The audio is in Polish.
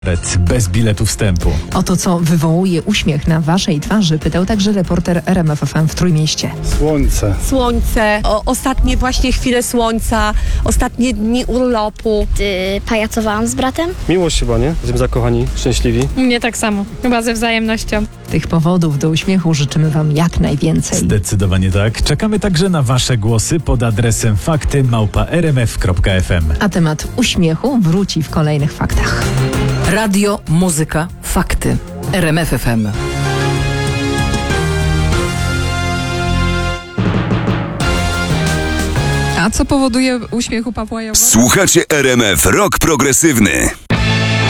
Bez biletu wstępu. O to, co wywołuje uśmiech na waszej twarzy, pytał także reporter RMF FM w Trójmieście. Słońce, ostatnie właśnie chwile słońca, ostatnie dni urlopu. Pajacowałam z bratem. Miłość chyba, nie? Jesteśmy zakochani, szczęśliwi. Nie tak samo, chyba ze wzajemnością. Tych powodów do uśmiechu życzymy wam jak najwięcej. Zdecydowanie tak. Czekamy także na wasze głosy pod adresem fakty@rmf.fm. A temat uśmiechu wróci w kolejnych faktach. Radio, muzyka, fakty. RMF FM. A co powoduje uśmiech u Pawła Jałowskiego? Słuchacie RMF Rock Progresywny.